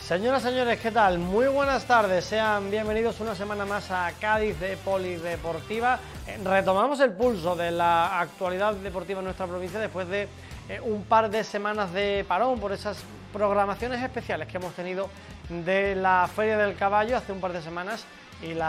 Señoras, señores, ¿qué tal? Muy buenas tardes, sean bienvenidos una semana más a Cádiz de Polideportiva. Retomamos el pulso de la actualidad deportiva en nuestra provincia después de un par de semanas de parón por esas programaciones especiales que hemos tenido de la Feria del Caballo hace un par de semanas y la